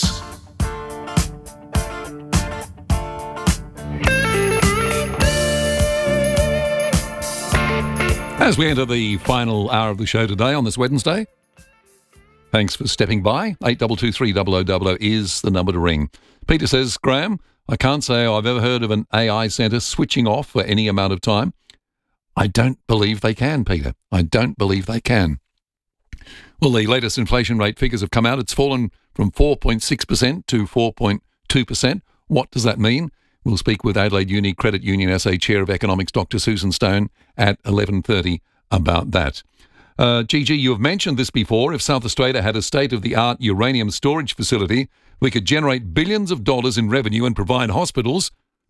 As we enter the final hour of the show today on this Wednesday, thanks for stepping by. eight two two three zero zero zero zero is the number to ring. Peter says, Graham, I can't say I've ever heard of an A I centre switching off for any amount of time. I don't believe they can, Peter. I don't believe they can. Well, the latest inflation rate figures have come out. It's fallen from four point six percent to four point two percent. What does that mean? We'll speak with Adelaide Uni Credit Union S A Chair of Economics, Doctor Susan Stone, at eleven thirty about that. Uh, Gigi, you have mentioned this before. If South Australia had a state-of-the-art uranium storage facility, we could generate billions of dollars in revenue and provide hospitals,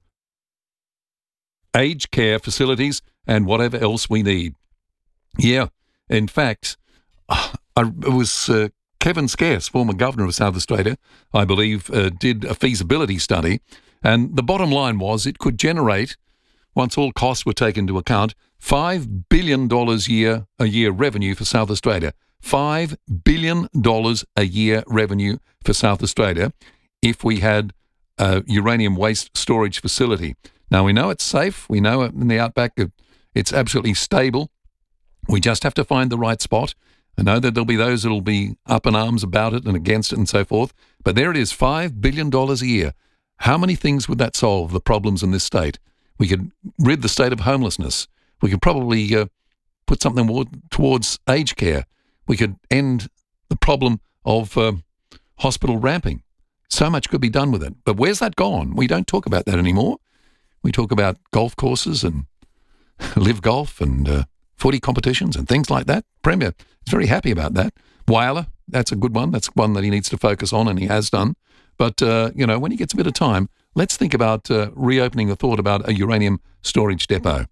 aged care facilities, and whatever else we need. Yeah, in fact, I, it was uh, Kevin Scarce, former governor of South Australia, I believe, uh, did a feasibility study. And the bottom line was it could generate, once all costs were taken into account, five billion dollars a year, a year revenue for South Australia. five billion dollars a year revenue for South Australia if we had a uranium waste storage facility. Now, we know it's safe. We know in the outback it's absolutely stable. We just have to find the right spot. I know that there'll be those that'll be up in arms about it and against it and so forth. But there it is, five billion dollars a year. How many things would that solve, the problems in this state? We could rid the state of homelessness. We could probably uh, put something more towards aged care. We could end the problem of uh, hospital ramping. So much could be done with it. But where's that gone? We don't talk about that anymore. We talk about golf courses and live golf and uh, footy competitions and things like that. Premier is very happy about that. Whyalla, that's a good one. That's one that he needs to focus on, and he has done. But, uh, you know, when he gets a bit of time, let's think about uh, reopening the thought about a uranium storage depot.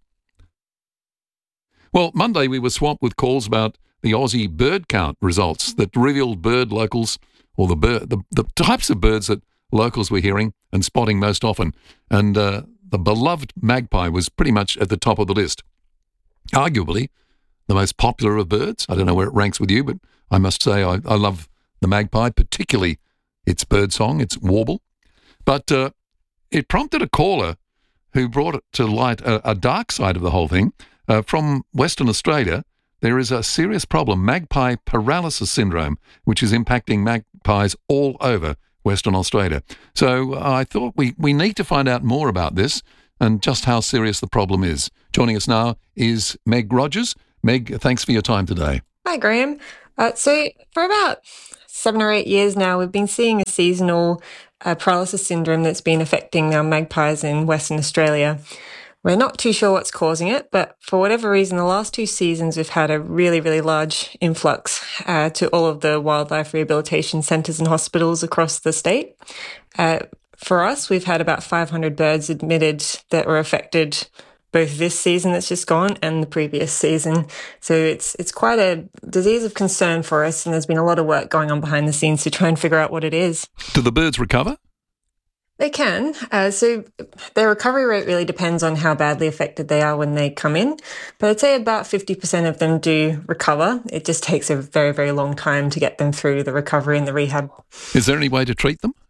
Well, Monday we were swamped with calls about the Aussie bird count results that revealed bird locals, or the, bird, the, the types of birds that locals were hearing and spotting most often. And uh, the beloved magpie was pretty much at the top of the list. Arguably the most popular of birds. I don't know where it ranks with you, but I must say I, I love the magpie, particularly its bird song, its warble. But uh, it prompted a caller who brought it to light a, a dark side of the whole thing. Uh, from Western Australia, there is a serious problem, magpie paralysis syndrome, which is impacting magpies all over Western Australia. So uh, I thought we, we need to find out more about this and just how serious the problem is. Joining us now is Meg Rogers. Meg, thanks for your time today. Hi, Graham. Uh, so for about seven or eight years now, we've been seeing a seasonal uh, paralysis syndrome that's been affecting our magpies in Western Australia. We're not too sure what's causing it, but for whatever reason, the last two seasons we've had a really, really large influx uh, to all of the wildlife rehabilitation centres and hospitals across the state. Uh, for us, we've had about five hundred birds admitted that were affected both this season that's just gone and the previous season. So it's it's quite a disease of concern for us, and there's been a lot of work going on behind the scenes to try and figure out what it is. Do the birds recover? They can. Uh, so their recovery rate really depends on how badly affected they are when they come in. But I'd say about fifty percent of them do recover. It just takes a very, very long time to get them through the recovery and the rehab. Is there any way to treat them?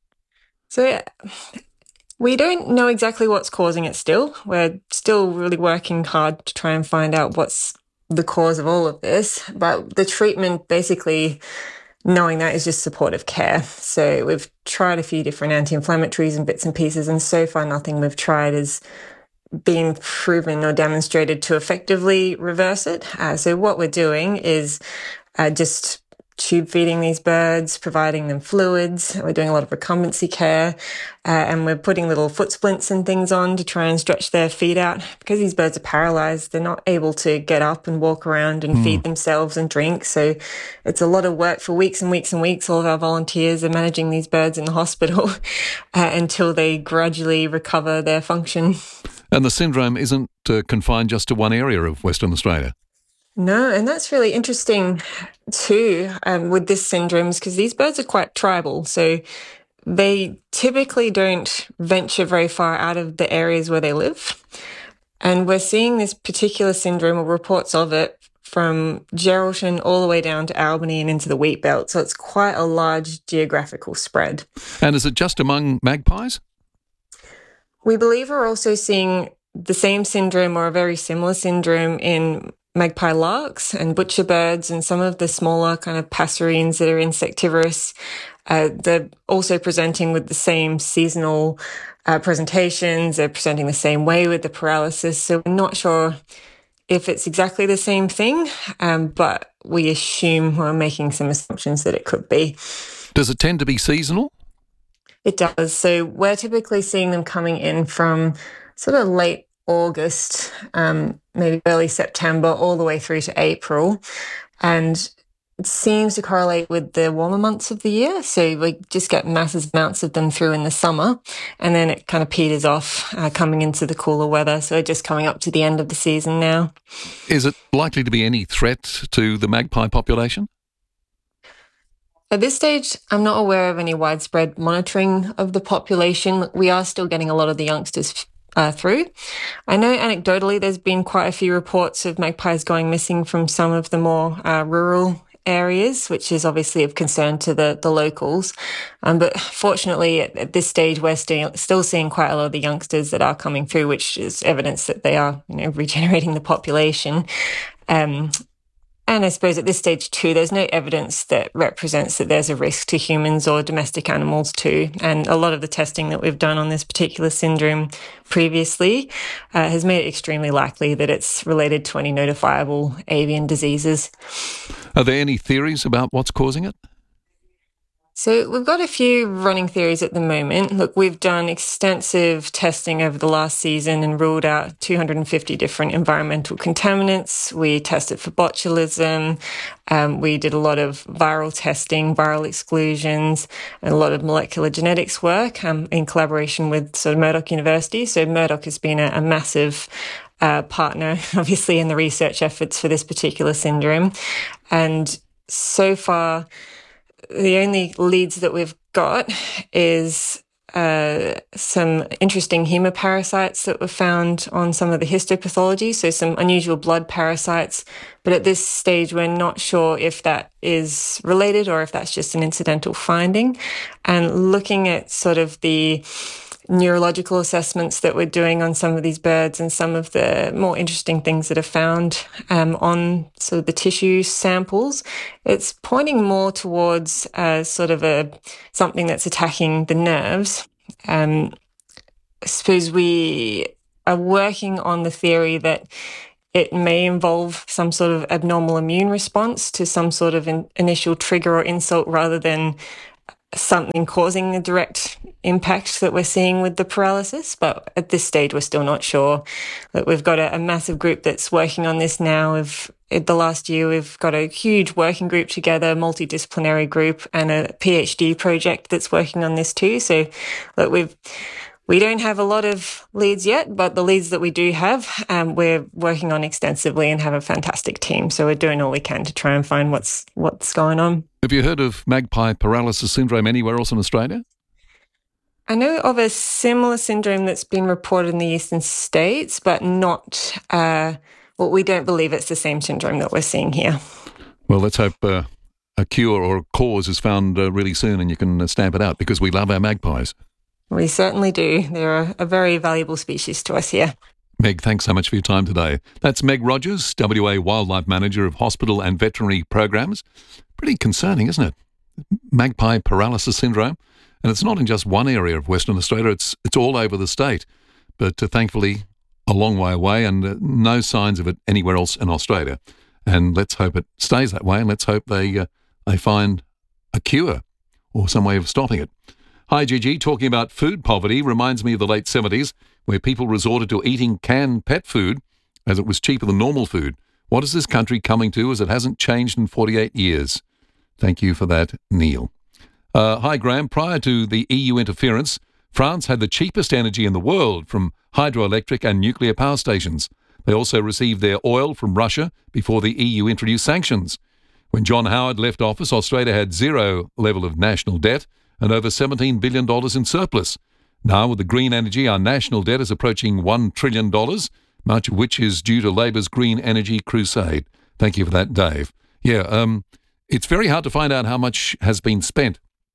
So yeah, we don't know exactly what's causing it still. We're still really working hard to try and find out what's the cause of all of this. But the treatment basically, knowing that, is just supportive care. So we've tried a few different anti-inflammatories and bits and pieces, and so far nothing we've tried has been proven or demonstrated to effectively reverse it. Uh, so what we're doing is uh, just tube feeding these birds, providing them fluids. We're doing a lot of recumbency care, uh, and we're putting little foot splints and things on to try and stretch their feet out. Because these birds are paralysed, they're not able to get up and walk around and mm. feed themselves and drink. So it's a lot of work for weeks and weeks and weeks. All of our volunteers are managing these birds in the hospital uh, until they gradually recover their function. And the syndrome isn't uh, confined just to one area of Western Australia? No, and that's really interesting too um, with this syndrome, because these birds are quite tribal. So they typically don't venture very far out of the areas where they live. And we're seeing this particular syndrome, or reports of it, from Geraldton all the way down to Albany and into the wheat belt. So it's quite a large geographical spread. And is it just among magpies? We believe we're also seeing the same syndrome or a very similar syndrome in magpie larks and butcher birds and some of the smaller kind of passerines that are insectivorous. Uh, they're also presenting with the same seasonal uh, presentations. They're presenting the same way with the paralysis. So we're not sure if it's exactly the same thing, um, but we assume, we're making some assumptions that it could be. Does it tend to be seasonal? It does. So we're typically seeing them coming in from sort of late August, um, maybe early September, all the way through to April. And it seems to correlate with the warmer months of the year. So we just get massive amounts of them through in the summer, and then it kind of peters off uh, coming into the cooler weather. So we're just coming up to the end of the season now. Is it likely to be any threat to the magpie population? At this stage, I'm not aware of any widespread monitoring of the population. We are still getting a lot of the youngsters Uh, through. I know anecdotally there's been quite a few reports of magpies going missing from some of the more uh, rural areas, which is obviously of concern to the, the locals. Um, but fortunately, at, at this stage, we're still, still seeing quite a lot of the youngsters that are coming through, which is evidence that they are, you know, regenerating the population. Um, And I suppose at this stage too, there's no evidence that represents that there's a risk to humans or domestic animals too. And a lot of the testing that we've done on this particular syndrome previously uh, has made it extremely likely that it's related to any notifiable avian diseases. Are there any theories about what's causing it? So we've got a few running theories at the moment. Look, we've done extensive testing over the last season and ruled out two hundred fifty different environmental contaminants. We tested for botulism. Um, we did a lot of viral testing, viral exclusions, and a lot of molecular genetics work um, in collaboration with sort of Murdoch University. So Murdoch has been a, a massive uh, partner, obviously, in the research efforts for this particular syndrome. And so far, the only leads that we've got is uh, some interesting hemoparasites that were found on some of the histopathology, so some unusual blood parasites. But at this stage, we're not sure if that is related or if that's just an incidental finding. And looking at sort of the neurological assessments that we're doing on some of these birds and some of the more interesting things that are found um, on sort of the tissue samples, it's pointing more towards uh, sort of a something that's attacking the nerves. Um, I suppose we are working on the theory that it may involve some sort of abnormal immune response to some sort of in- initial trigger or insult rather than something causing the direct impact that we're seeing with the paralysis. But at this stage, we're still not sure. That we've got a, a massive group that's working on this now. We've, in the last year, we've got a huge working group together, multidisciplinary group, and a PhD project that's working on this too. So that we've We don't have a lot of leads yet, but the leads that we do have, um, we're working on extensively and have a fantastic team. So we're doing all we can to try and find what's what's going on. Have you heard of magpie paralysis syndrome anywhere else in Australia? I know of a similar syndrome that's been reported in the eastern states, but not, uh, well, we don't believe it's the same syndrome that we're seeing here. Well, let's hope uh, a cure or a cause is found uh, really soon and you can uh, stamp it out, because we love our magpies. We certainly do. They're a very valuable species to us here. Meg, thanks so much for your time today. That's Meg Rogers, W A Wildlife Manager of Hospital and Veterinary Programs. Pretty concerning, isn't it? Magpie paralysis syndrome. And it's not in just one area of Western Australia, it's it's all over the state. But uh, thankfully, a long way away, and uh, no signs of it anywhere else in Australia. And let's hope it stays that way, and let's hope they uh, they find a cure or some way of stopping it. Hi, Gigi. Talking about food poverty reminds me of the late seventies, where people resorted to eating canned pet food as it was cheaper than normal food. What is this country coming to, as it hasn't changed in forty-eight years? Thank you for that, Neil. Uh, hi, Graham. Prior to the E U interference, France had the cheapest energy in the world from hydroelectric and nuclear power stations. They also received their oil from Russia before the E U introduced sanctions. When John Howard left office, Australia had zero level of national debt and over seventeen billion dollars in surplus. Now, with the green energy, our national debt is approaching one trillion dollars, much of which is due to Labor's green energy crusade. Thank you for that, Dave. Yeah, um, it's very hard to find out how much has been spent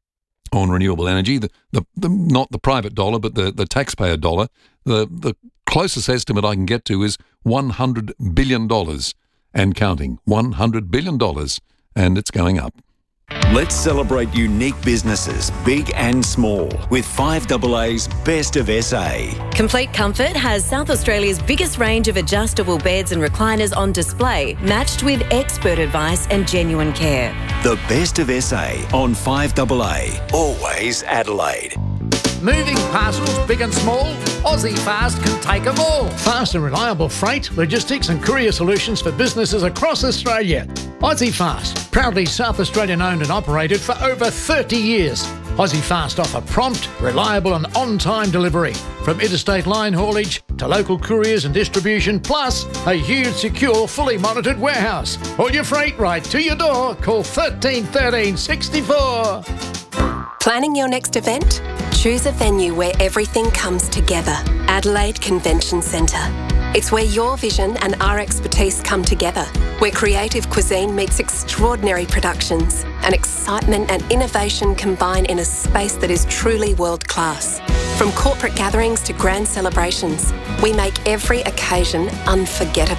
on renewable energy, the, the, the not the private dollar, but the, the taxpayer dollar. The, the closest estimate I can get to is one hundred billion dollars and counting. one hundred billion dollars, and it's going up. Let's celebrate unique businesses, big and small, with five A A's Best of S A. Complete Comfort has South Australia's biggest range of adjustable beds and recliners on display, matched with expert advice and genuine care. The Best of S A on five A A. Always Adelaide. Moving parcels, big and small, Aussie Fast can take them all. Fast and reliable freight, logistics and courier solutions for businesses across Australia. Aussie Fast, proudly South Australian owned and operated for over thirty years. Aussie Fast offer prompt, reliable and on-time delivery, from interstate line haulage to local couriers and distribution, plus a huge, secure, fully monitored warehouse. All your freight right to your door. Call thirteen thirteen sixty-four. Planning your next event? Choose a venue where everything comes together. Adelaide Convention Centre. It's where your vision and our expertise come together, where creative cuisine meets extraordinary productions and excitement and innovation combine in a space that is truly world-class. From corporate gatherings to grand celebrations, we make every occasion unforgettable.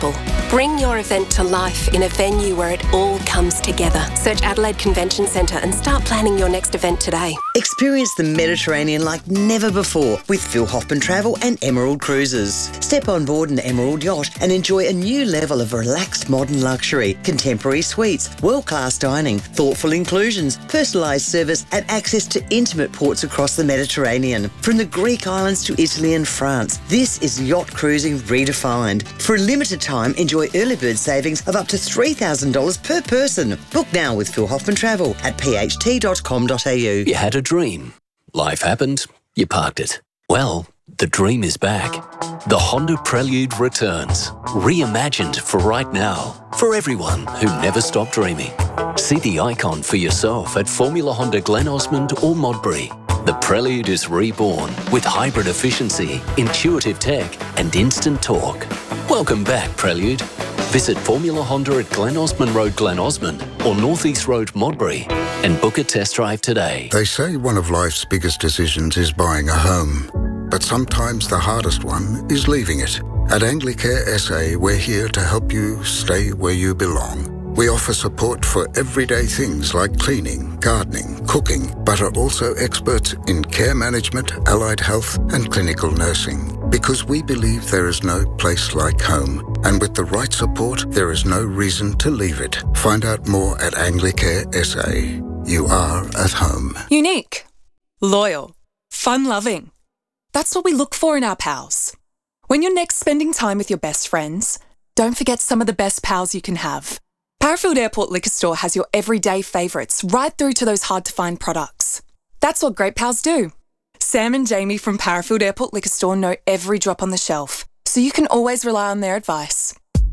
Bring your event to life in a venue where it all comes together. Search Adelaide Convention Centre and start planning your next event today. Experience the Mediterranean like never before with Phil Hoffman Travel and Emerald Cruises. Step on board an Emerald yacht and enjoy a new level of relaxed modern luxury, contemporary suites, world-class dining, thoughtful inclusions, personalised service and access to intimate ports across the Mediterranean. From the Greek islands to Italy and France, this is yacht cruising redefined. For a limited time, enjoy early bird savings of up to three thousand dollars per person. Book now with Phil Hoffman Travel at p h t dot com dot a u. You had a dream. Life happened. You parked it. Well, the dream is back. The Honda Prelude returns. Reimagined for right now. For everyone who never stopped dreaming. See the icon for yourself at Formula Honda Glen Osmond or Modbury. The Prelude is reborn with hybrid efficiency, intuitive tech and instant torque. Welcome back, Prelude. Visit Formula Honda at Glen Osmond Road, Glen Osmond or North East Road, Modbury and book a test drive today. They say one of life's biggest decisions is buying a home, but sometimes the hardest one is leaving it. At Anglicare S A, we're here to help you stay where you belong. We offer support for everyday things like cleaning, gardening, cooking, but are also experts in care management, allied health, and clinical nursing. Because we believe there is no place like home. And with the right support, there is no reason to leave it. Find out more at Anglicare S A. You are at home. Unique, loyal, fun-loving. That's what we look for in our pals. When you're next spending time with your best friends, don't forget some of the best pals you can have. Parafield Airport Liquor Store has your everyday favourites right through to those hard-to-find products. That's what great pals do. Sam and Jamie from Parafield Airport Liquor Store know every drop on the shelf, so you can always rely on their advice.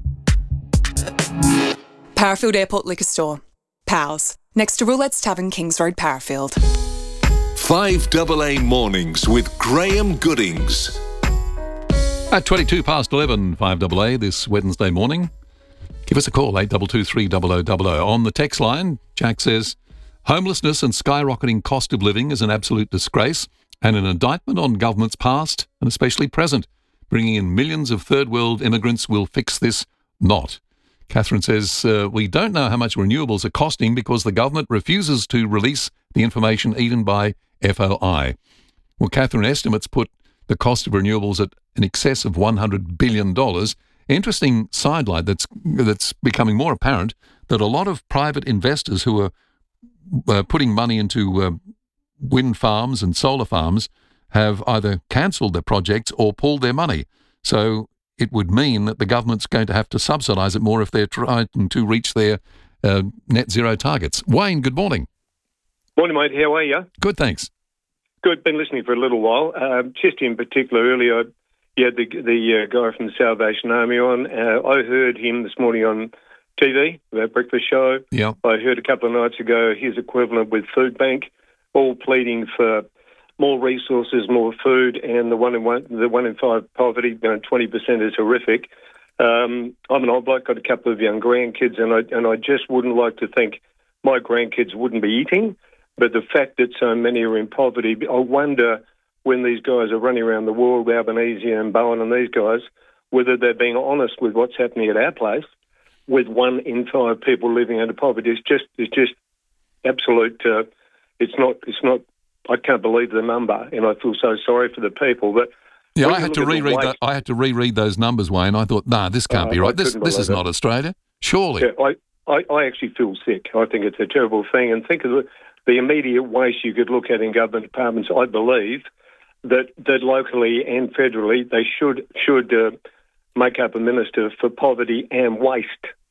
Parafield Airport Liquor Store. Pals. Next to Roulette's Tavern, Kings Road, Parafield. five A A Mornings with Graham Goodings. At twenty-two past eleven, five A A this Wednesday morning. Give us a call, eight two two three zero zero zero zero. On the text line, Jack says, homelessness and skyrocketing cost of living is an absolute disgrace and an indictment on governments past and especially present. Bringing in millions of third world immigrants will fix this not. Catherine says, uh, we don't know how much renewables are costing because the government refuses to release the information even by F O I. Well, Catherine, estimates put the cost of renewables at in excess of one hundred billion dollars. Interesting sidelight that's that's becoming more apparent that a lot of private investors who are uh, putting money into uh, wind farms and solar farms have either cancelled their projects or pulled their money. So it would mean that the government's going to have to subsidise it more if they're trying to reach their uh, net zero targets. Wayne, good morning. Morning, mate. How are you? Good, thanks. Good. Been listening for a little while. Uh, just in particular, earlier, you had the, the uh, guy from the Salvation Army on. Uh, I heard him this morning on T V, that breakfast show. Yeah. I heard a couple of nights ago his equivalent with Food Bank, all pleading for more resources, more food, and the one in one, the one in five poverty, you know, twenty percent is horrific. Um, I'm an old bloke, got a couple of young grandkids, and I and I just wouldn't like to think my grandkids wouldn't be eating. But the fact that so many are in poverty, I wonder when these guys are running around the world, Albanese and Bowen and these guys, whether they're being honest with what's happening at our place, with one in five people living under poverty. It's just, it's just absolute. Uh, it's not, it's not. I can't believe the number, and I feel so sorry for the people. But yeah, I had to reread. The, I had to reread those numbers, Wayne. I thought, nah, this can't uh, be right. This, this is it. Not Australia, surely. Yeah, I, I, I actually feel sick. I think it's a terrible thing, and think of the, the immediate waste you could look at in government departments. I believe that that locally and federally they should should uh, make up a minister for poverty and waste.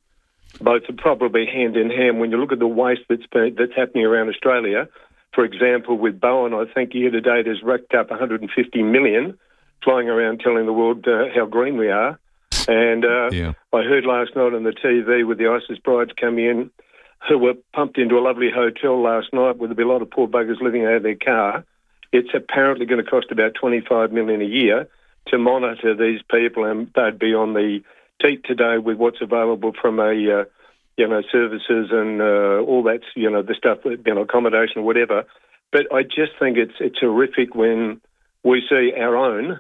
Both are probably hand in hand. When you look at the waste that's been, that's happening around Australia, for example, with Bowen, I think year to date has racked up one hundred fifty million, flying around telling the world uh, how green we are. And uh, yeah. I heard last night on the T V with the ISIS brides coming in, who were pumped into a lovely hotel last night where there'd be a lot of poor buggers living out of their car. It's apparently going to cost about twenty-five million dollars a year to monitor these people, and they'd be on the teat today with what's available from a, uh, you know, services and uh, all that, you know, the stuff, you know, accommodation or whatever. But I just think it's it's horrific when we see our own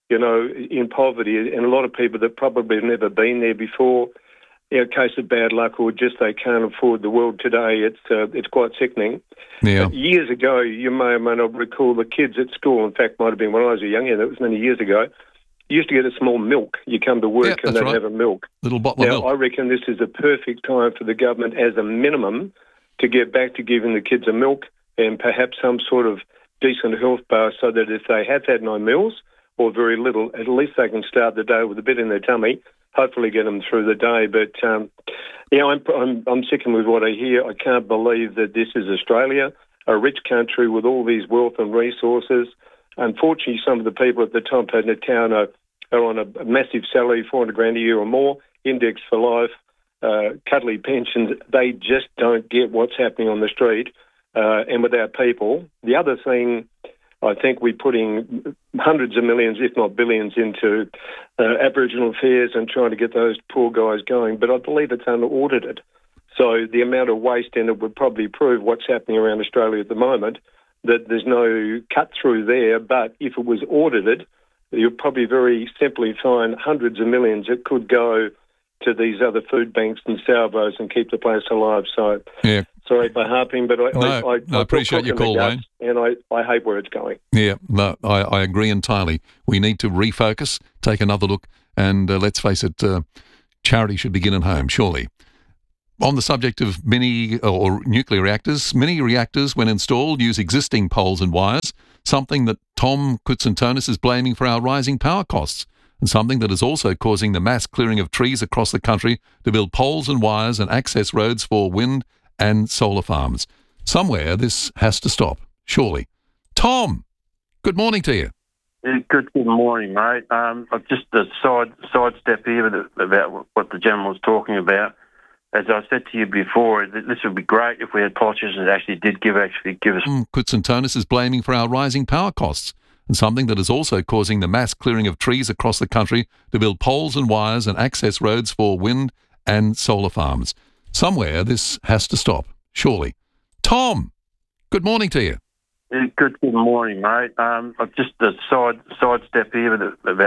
you know, in poverty, and a lot of people that probably have never been there before, you know, case of bad luck or just they can't afford the world today. It's uh, it's quite sickening. Yeah. But years ago, you may or may not recall the kids at school, in fact, might have been when I was a youngster, that was many years ago, you used to get a small milk. You come to work Yeah, and that's they'd right. have a milk. Little bottle Now, of milk. I reckon this is a perfect time for the government, as a minimum, to get back to giving the kids a milk and perhaps some sort of decent health bar, so that if they have had no meals or very little, at least they can start the day with a bit in their tummy, hopefully get them through the day. But, um, yeah, I'm, I'm, I'm sickened with what I hear. I can't believe that this is Australia, a rich country with all these wealth and resources. Unfortunately, some of the people at the top end of town are, are on a massive salary, four hundred grand a year or more, indexed for life, uh, cuddly pensions. They just don't get what's happening on the street. Uh, and with our people, the other thing, I think we're putting hundreds of millions, if not billions, into uh, Aboriginal affairs and trying to get those poor guys going. But I believe it's unaudited. So the amount of waste in it would probably prove what's happening around Australia at the moment, that there's no cut through there. But if it was audited, you'd probably very simply find hundreds of millions that could go to these other food banks and salvos and keep the place alive. So Yeah. sorry for harping, but I, No, I, I, no, I appreciate your call, Wayne. And I, I hate where it's going. Yeah, no, I, I agree entirely. We need to refocus, take another look, and uh, let's face it, uh, charity should begin at home, surely. On the subject of mini or nuclear reactors, mini reactors, when installed, use existing poles and wires, something that Tom Koutsantonis is blaming for our rising power costs, and something that is also causing the mass clearing of trees across the country to build poles and wires and access roads for wind and solar farms. Somewhere this has to stop, surely. Tom, good morning to you. Yeah, good, good morning, mate. Um, I've just a side sidestep here with- about what the gentleman was talking about. As I said to you before, th- this would be great if we had politicians that actually did give actually give us. Tom Koutsantonis is blaming for our rising power costs, and something that is also causing the mass clearing of trees across the country to build poles and wires and access roads for wind and solar farms. Somewhere this has to stop, surely. Tom, good morning to you. Yeah, good, good morning, mate. Um, I've just a side sidestep here with- about